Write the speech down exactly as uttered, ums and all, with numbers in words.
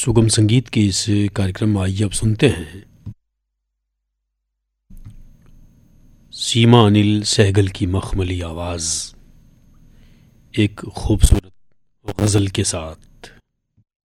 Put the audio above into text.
सुगम संगीत के इस कार्यक्रम में आइए अब सुनते हैं सीमा अनिल सहगल की मखमली आवाज़ एक खूबसूरत गज़ल के साथ।